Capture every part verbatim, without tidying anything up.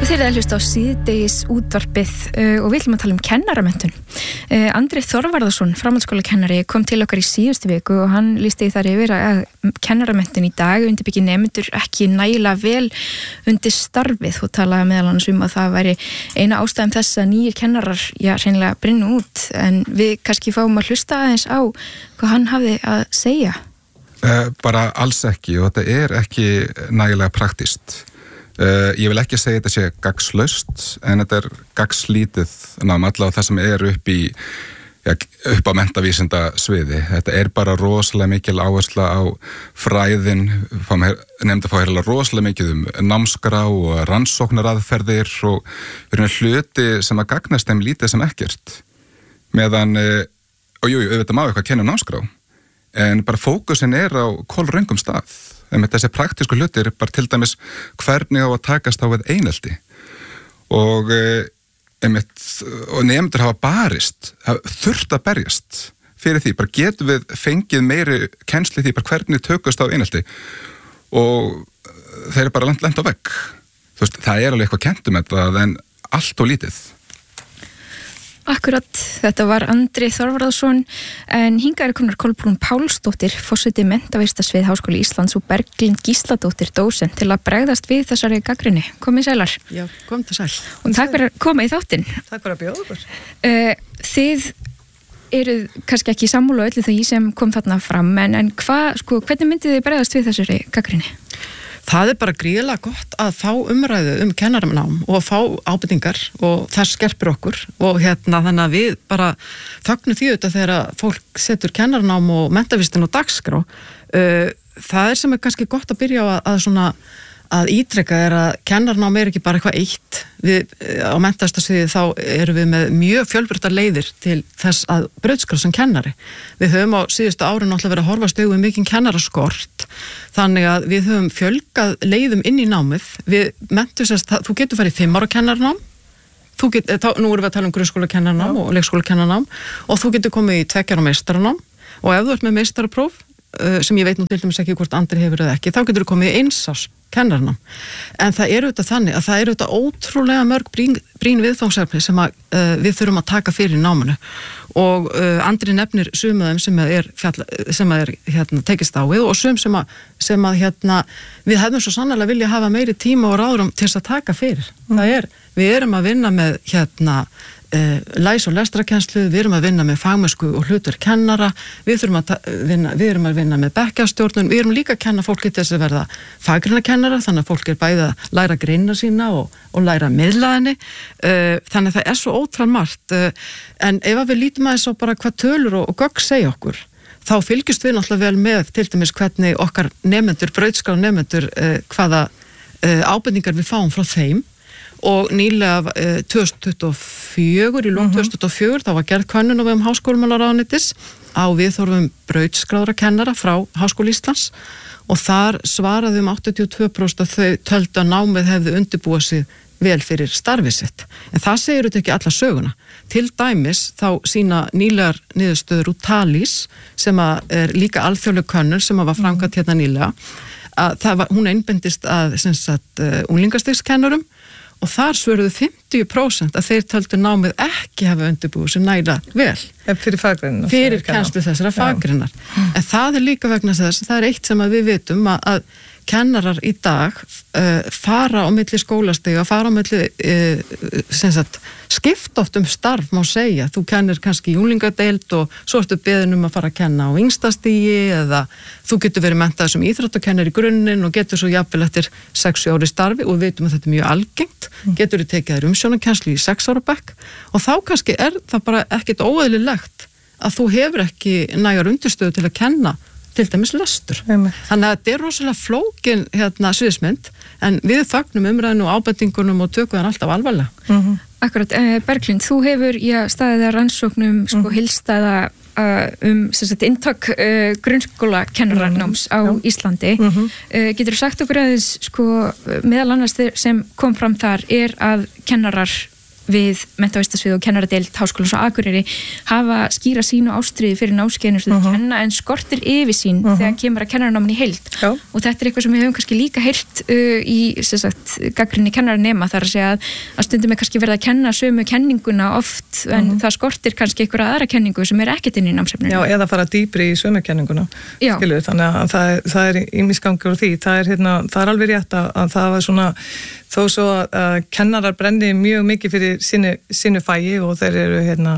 Þeir eru að hlusta á síðdegis útvarpið uh, og við ætlum að tala um kennaramenntun. Uh, Andri Þorvarðarsson, framhaldsskólakennari, kom til okkar í síðustu viku og hann lýsti þar yfir að kennaramenntun í dag undirbyggir nemendur ekki nægilega vel undir starfið og talaði meðal annars um að það væri eina ástæðum þess að nýjir kennarar, já, hreinlega brinnu út, en við kannski fáum að hlusta aðeins á hvað hann hafði að segja. Uh, bara alls ekki og þetta er ekki nægilega praktískt. Uh, ég vil ekki segja þetta sé gagnslaust en þetta er gagnslítið nám allavega það sem er upp í ja, upp á menntavísinda sviði. Þetta er bara rosalega mikil áhersla á fræðin, nefndi að fá hérna rosalega mikið um námskrá og rannsóknaraðferðir og verið hluti sem að gagnast þeim lítið sem ekkert. Meðan, uh, og jú, auðvitað má eitthvað kenna um námskrá, en bara fókusin er á kolröngum stað. En þessi praktísku hlutir er bara til dæmis hvernig á að takast á við einelti og, einmitt, og nefndur hafa barist, hafa þurft að berjast fyrir því, bara getum við fengið meiri kennsli því bara hvernig tökast á einelti og þeir eru bara lent, lent á vegg. Þú veist, það er alveg eitthvað kennt um þetta en allt og lítið. Akkurat, þetta var Andri Þorvarðarsson en hingað er komnar Kolbrún Pálsdóttir, forseti menntavísindasvið Háskóla Íslands og Berglind Gísladóttir, dósent, til að bregðast við þessari gagnrýni. Komið sælar. Já, kom til sæl. Og takk fyrir að koma í þáttinn. Takk fyrir að bjóða okkur. Uh, þið eruð kannski ekki sammála öllu því sem kom þarna fram, en, en hva, sko, hvernig myndið þið bregðast við þessari gagnrýni? Það er bara gríðlega gott að fá umræðu um kennaranám og að fá ábendingar og það skerpir okkur og hérna þannig að við bara fögnum því auðvitað þegar fólk setur kennaranám og menntavísindun á dagskrá. Uh, það er sem er kannski gott að byrja á að, að svona að ítreka er að kennarnám er ekki bara eitthvað eitt. Við á menntavísindasviði þá erum við með mjög fjölbreyttar leiðir til þess að brautskrást sem kennari. Við höfum á síðustu árin náttúrulega verið að horfast augu við mikinn kennaraskort, þannig að við höfum fjölgað leiðum inn í námið. Við mentum sérst, þú getur farið fimm ára kennarnám, þú get, þá, nú erum við að tala um grunnskólakennarnám og leikskólakennarnám og þú getur komið í tveggja ára meistaranám og ef þú ert með meistarapróf, sem ég veit nú til dæmis ekki hvort Andri hefur eða ekki, þá getur þú komið í eins árs kennarnám. En það er auðvitað þannig að það er auðvitað ótrúlega mörg brín, brín viðfangsefni sem að, uh, við þurfum að taka fyrir í náminu og uh, Andri nefnir sumum sem að er, fjall, sem að er hérna, tekist á við og sum sem að, sem að hérna, við hefðum svo sannlega vilja hafa meiri tíma og ráðrum til þess að taka fyrir. Mm. Það er, við erum að vinna með hérna læs- og lestrarkennslu, við erum að vinna með fagmennsku og hlutur kennara, við þurfum að vinna, við erum að vinna með bekkjastjórnun, við erum líka að kenna fólki til þess að verða fagreinakennara, þannig að fólk er bæði að læra greina sína og, og læra miðlaðinni, þannig að það er svo ótrúlega margt, en ef við lítum aðeins á bara hvað tölur og, og gögn segja okkur, þá fylgjumst við náttúrulega vel með til dæmis hvernig okkar nemendur, brautskráð nemendur, hvaða ábendingar við fáum frá þeim. Og nýlega uh, tvö þúsund tuttugu og fjögur, í lok tvö þúsund tuttugu og fjögur, þá var gerð könnun á vegum háskólamálaráðuneytis á viðhorfum brautskráðra kennara frá Háskóla Íslands og þar svaraði um áttatíu og tvö prósent að þau töldu að námið hefði undirbúið sig vel fyrir starfið sitt. En það segir auðvitað ekki alla söguna. Til dæmis þá sína nýlegar niðurstöður úr Talís sem að er líka alþjóðleg könnun sem að var framkvæmt hérna nýlega, að það var, hún einbendist að sem sagt uh, unglingastigskennurum og þar svöruðu fimmtíu prósent að þeir töldu námið ekki hafa undirbúið sem næra vel. Fyrir faggreinar. Fyrir kennslu þessara faggreinar. En það er líka vegna þess, það er eitt sem að við vitum að, að kennarar í dag uh, fara á milli skólastiga, fara á milli uh, sem sagt, skipta oft um starf má segja. Þú kennir kannski í unglingadeild og svo ertu beðin um að fara að kenna á yngstastigi eða þú getur verið menntaður sem íþróttakennari í grunninn og getur svo jafnvel eftir sex ári starfi og við veitum að þetta er mjög algengt. Mm. Getur þið tekið þér umsjónarkennslu í sex ára bekk og þá kannski er það bara ekkit óeðlilegt að þú hefur ekki nægar undirstöðu til að kenna til dæmis lestur. Þannig að þetta er rosalega flókin hérna sviðsmynd en við fagnum umræðinu og ábendingunum og tökum það alltaf alvarlega. Mm-hmm. Akkurat, eh, Berglind, þú hefur já, staðið að rannsóknum sko mm. heilstæða uh, um sagt, inntak uh, grunnskólakennaranáms á mm. Íslandi. Mm-hmm. Uh, getur þú sagt okkur aðeins sko meðal annars sem kom fram þar er að kennarar við menntavísindasvið og kennaradeild Háskólans á Akureyri hafa skýra sín og ástríði fyrir námskeiðinu sem þau kenna en skortir yfirsýn uh -huh. þegar kemur að kennaranáminu í heild Já. og þetta er eitthvað sem við höfum kannski líka heyrt uh, í sem sagt, gagnrýni kennaranema þar að segja að, að stundum er kannski verið að kenna sömu kenninguna oft en uh -huh. það skortir kannski einhverja aðra kenningu sem er ekkert inn í námsefninu. Já, eða fara dýpri í sömu kenninguna skilur, þannig að það, það er ýmisgangur á því, það er, hérna, það er alveg rétt að, að það var svona þó svo að kennarar brenni mjög mikið fyrir sínu, sínu fæi og þeir eru, hérna,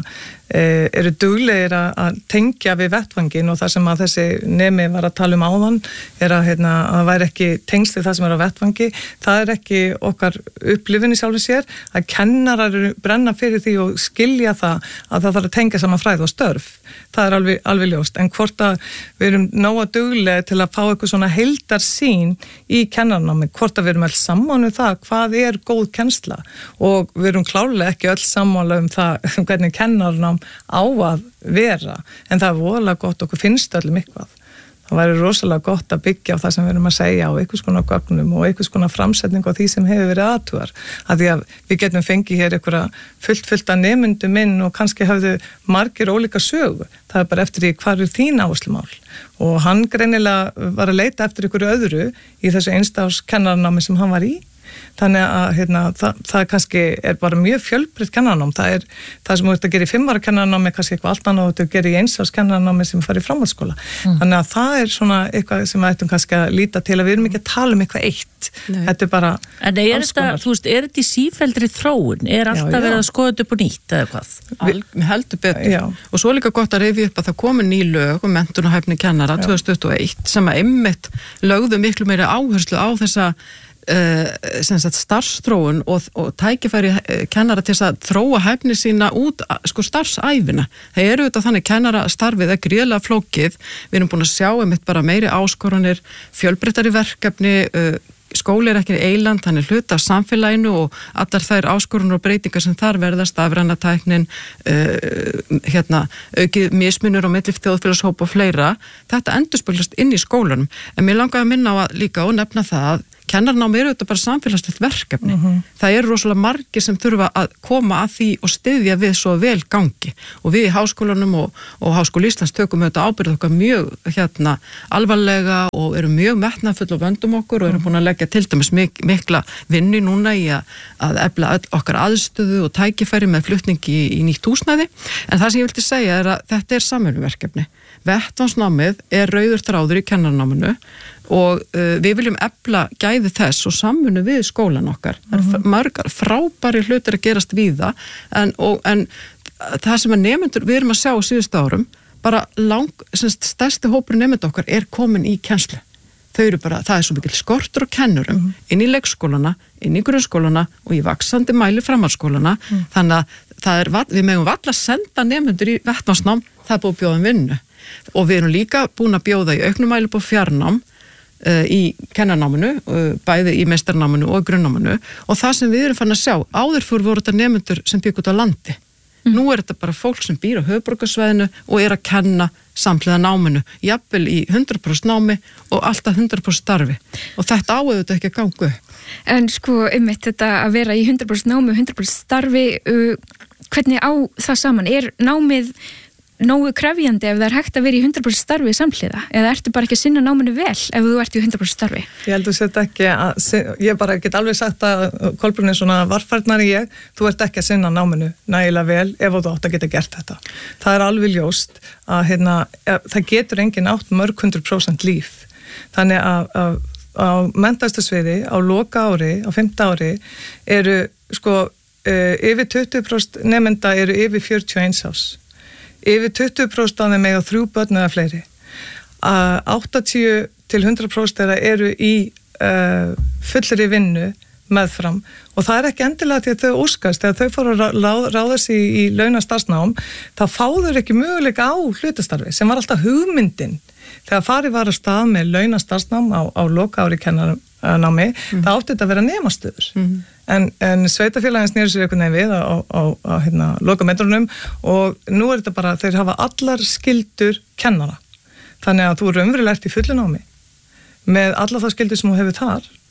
eru duglegir að tengja við vettvangin og það sem að þessi nemi var að tala um áðan er að, hérna, að það væri ekki tengst við það sem er á vettvangi. Það er ekki okkar upplifun í sjálfu sér að kennarar eru brenna fyrir því og skilja það að það þarf að tengja saman fræð og störf. Það er alveg, alveg ljóst, en hvort að við erum nóga duglega til að fá eitthvað svona heildarsýn í kennarnámi, hvort að við erum alls sammála um það hvað er góð kennsla og við erum klárlega ekki öll sammála um það hvernig kennarnám á að vera, en það er voðalega gott, okkur finnst öllum eitthvað. Það væri rosalega gott að byggja á það sem við erum að segja og einhvers konar gögnum og einhvers konar framsetning á því sem hefur verið aðtúar. Af því að við getum fengið hér einhverja fullt fullt af nemyndum inn og kannski hafðu margir ólíka sögu. Það er bara eftir því hvað er þín áherslumál. Og hann greinilega var að leita eftir einhverju öðru í þessu einstafs kennaranámi sem hann var í. Þannig að hérna, það, það kannski er bara mjög fjölbreytt kennarnám. Það er það sem þú ert að gera í fimm ára kennarnámi kannski eitthvað allt annað og þú ert að gera í eins árs kennarnámi sem fara í framhaldsskóla. Mm. Þannig að það er svona eitthvað sem við ættum kannski að líta til að við erum ekki að tala um eitthvað eitt. Nei. Þetta er bara en er þetta, þú veist, er þetta í sífelldri þróun? Er alltaf já, já. verið að skoða þetta upp og nýtt eða hvað? Við heldur betur. Já. Og svo líka gott að rifja upp að það komi ný lög um menntun og hæfni kennara tvö þúsund tuttugu og eitt sem að einmitt lögðu miklu meiri áherslu á þessa Uh, sem sagt starfsþróun og, og tækifæri uh, kennara til að þróa hæfni sína út sko starfsæfina. Það eru auðvitað þannig kennara starfið er gríðlega flókið. Við erum búin að sjá einmitt bara meiri áskoranir, fjölbreyttari verkefni, uh, skóli er ekki eiland, hann er hluta af samfélaginu og allar þær áskoranir og breytingar sem þar verðast, afræna tæknin, uh, hérna, aukið mismunur og milli þjóðfélagshóp og fleira. Þetta endurspeglast inn í skólanum. En mér langaði að minna á að líka og nefna það að kennarnám eru þetta bara samfélagslegt verkefni. Uh-huh. Það eru rosalega margir sem þurfa að koma að því og styðja við svo vel gangi og við í háskólanum og, og Háskóli Íslands tökum auðvitað ábyrgð okkar mjög hérna, alvarlega og eru mjög metnaðfull og vöndum okkur og erum búin að leggja til dæmis mik mikla vinnu núna í að, að efla okkar aðstöðu og tækifæri með flutningi í, í nýtt húsnæði. En það sem ég vildi segja er að þetta er samvinnuverkefni. Vettvangsnámið er rauður þráður í kennarnáminu og uh, við viljum efla gæði þess og samvinnu við skólan okkar. Það uh-huh. er margar frábæri hlutir að gerast við það en, og, en það sem að nemendur, við erum að sjá á síðustu árum, bara lang, semst, stærsti hópur nemendur okkar er komin í kennslu. Þau eru bara, það er svo mikil skortur á kennurum uh-huh. inn í leikskólana, inn í grunnskólana og í vaxandi mæli framhaldsskólana. Uh-huh. Þannig að það er, við megum valla að senda nemendur í vettvangsnám, það er búið að bjóða um vinnu. Og við erum líka búin að bjóða í auknum mæli på fjarnám uh, í kennarnáminu, uh, bæði í meistarnáminu og grunnnáminu og það sem við erum fann að sjá, áður fyrir voru þetta nemendur sem byggt út á landi. Mm. Nú er þetta bara fólk sem býr á höfuðborgarsvæðinu og er að kenna samhliða náminu, jafnvel í hundrað prósent námi og alltaf hundrað prósent starfi og þetta áður þetta ekki að ganga upp. En sko, einmitt þetta að vera í hundrað prósent námi og hundrað prósent starfi, uh, hvernig á það saman? Er námið nógu krefjandi ef það er hægt að vera í hundrað prósent starfi samhliða eða ertu bara ekki að sinna náminu vel ef þú ert í hundrað prósent starfi? Ég held að þetta ekki að, ég bara get alveg sagt að Kolbrún er svona varfærnari ég, þú ert ekki að sinna náminu nægilega vel ef þú átt að geta gert þetta. Það er alveg ljóst að hérna, það getur enginn átt mörg hundruð prósent líf. Þannig að, að á menntastasviði, á loka ári, á fimmta ári eru sko yfir tuttugu prósent nemenda eru yfir fjörutíu og eins árs. Yfir tuttugu prósent af þeim eiga þrjú börn eða fleiri. áttatíu til hundrað prósent þeirra eru í uh, fullri vinnu meðfram og það er ekki endilega til að þau óskast þegar þau fóru að ráð, ráða sig í, í launastarfsnám, þá fá þau ekki möguleika á hlutastarfi sem var alltaf hugmyndin. Þegar farið var að stað með launastarfsnám á, á loka ári kennarnámi, mm. það átti þetta að vera nemastöður. Mm. En, en sveitafélagin snýr sér einhvern veginn við á, á, á hérna, lokametrunum og nú er þetta bara, þeir hafa allar skyldur kennara. Þannig að þú eru umverulega í fullu námi með alla þá skyldur sem þú hefur þar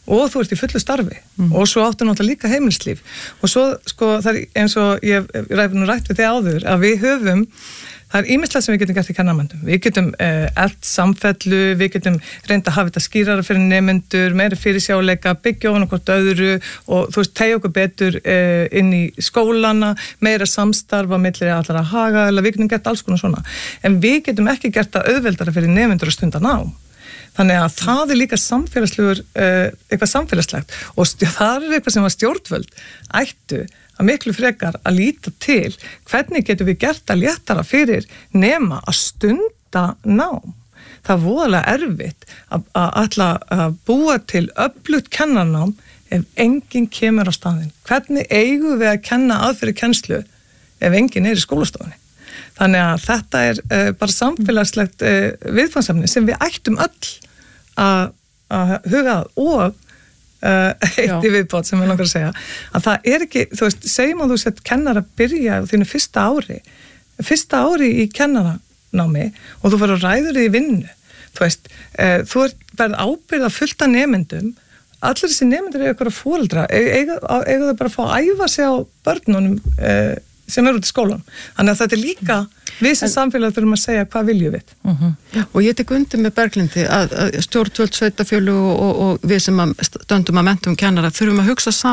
og þú ert í fullu starfi mm. og svo áttu náttúrulega líka heimilislíf og svo sko það er eins og ég ræði nú rætt við þig áður að við höfum það er ýmislegt sem við getum gert í kennaramentum. Við getum uh, elt samfellu, við getum reynda að hafa þetta skýrara fyrir nemendur, meira fyrirsjáleika, byggja ofan okkur öðru og þú veist, tegja okkur betur uh, inn í skólana, meira samstarfa millir allar að haga, eða við getum gert alls konar svona. En við getum ekki gert það auðveldara fyrir nemendur að stunda nám. Þannig að það er líka samfélagslegur, uh, eitthvað samfélagslegt og það er eitthvað sem að stjórnvöld ættu að miklu frekar að líta til hvernig getum við gert að léttara fyrir nema að stunda nám. Það er voðalega erfitt að, að ætla að búa til öflugt kennarnám ef enginn kemur á staðinn. Hvernig eigum við að kenna aðfyrir kennslu ef enginn er í skólastofunni? Þannig að þetta er uh, bara samfélagslegt uh, viðfangsefni sem við ættum öll að, að huga að og Uh, eitt í viðbót sem ég langar að segja að það er ekki, þú veist, segjum að þú sett kennar að byrja á þínu fyrsta ári fyrsta ári í kennaranámi og þú verður ræður í vinnu þú veist, uh, þú verður ábyrgð að fullta nemendum allir þessi nemendur eiga ykkur að fóreldra eiga, eiga þau bara að fá að æfa sig á börnunum uh, sem eru út í skólan þannig að þetta er líka við sem samfélag þurfum að segja hvað viljum við uh-huh. og ég tek undir með Berglindi að, að stjórnvöld, sveitafélög og, og, og við sem að stöndum að mentum kennara þurfum að hugsa saman